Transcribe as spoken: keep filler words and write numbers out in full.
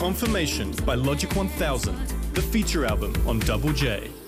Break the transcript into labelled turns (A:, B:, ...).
A: Confirmation by Logic one thousand, the feature album on Double J.